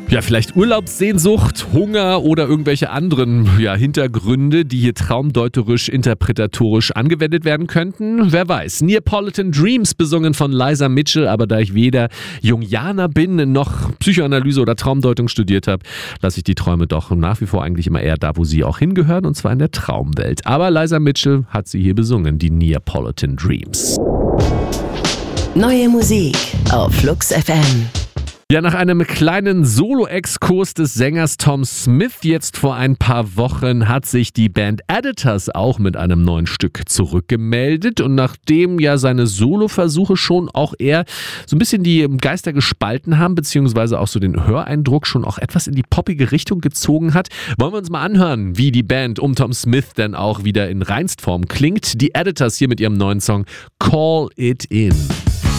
Ja, vielleicht Urlaubssehnsucht, Hunger oder irgendwelche anderen Hintergründe, die hier traumdeuterisch, interpretatorisch angewendet werden könnten. Wer weiß. Neapolitan Dreams, besungen von Liza Mitchell, aber da ich weder Jungianer bin, noch Psychoanalyse oder Traumdeutung studiert habe, lasse ich die Träume doch nach wie vor eigentlich immer eher da, wo sie auch hingehören, und zwar in der Traumwelt. Aber Liza Mitchell hat sie hier besungen, die Neapolitan Dreams. Neue Musik auf Flux FM. Ja, nach einem kleinen Solo-Exkurs des Sängers Tom Smith jetzt vor ein paar Wochen hat sich die Band Editors auch mit einem neuen Stück zurückgemeldet. Und nachdem ja seine Solo-Versuche schon auch eher so ein bisschen die Geister gespalten haben, beziehungsweise auch so den Höreindruck schon auch etwas in die poppige Richtung gezogen hat, wollen wir uns mal anhören, wie die Band um Tom Smith denn auch wieder in Reinstform klingt. Die Editors hier mit ihrem neuen Song Call It In.